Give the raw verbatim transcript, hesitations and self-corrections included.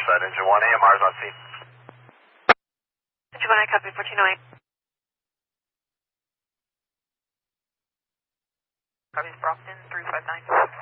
side, engine one, A M R's on scene. Engine one, I copy fourteen oh eight. Copies Brockton, three five nine.